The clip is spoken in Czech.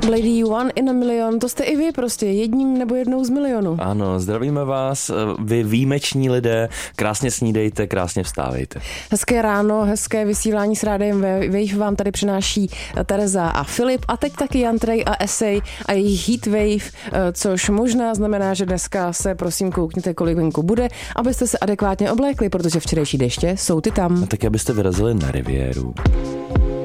Lady One in a Million, to jste i vy prostě, jedním nebo jednou z milionu. Ano, zdravíme vás, vy výjimeční lidé, krásně snídejte, krásně vstávejte. Hezké ráno, hezké vysílání s Rádiem Wave vám tady přináší Tereza a Filip a teď taky Jantrej a Esej a jejich Heatwave, což možná znamená, že dneska se prosím koukněte, kolik venku bude, abyste se adekvátně oblékli, protože včerejší deště jsou ty tam. A tak abyste vyrazili na riviéru.